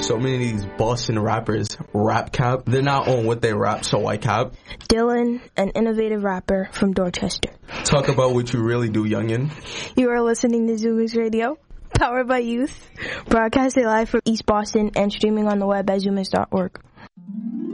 so many of these Boston rappers rap cap. They're not on what they rap, so I cap. Dylan, an innovative rapper from Dorchester. Talk about what you really do, youngin'. You are listening to Zoomix Radio, powered by youth, broadcasted live from East Boston and streaming on the web at zoomix.org.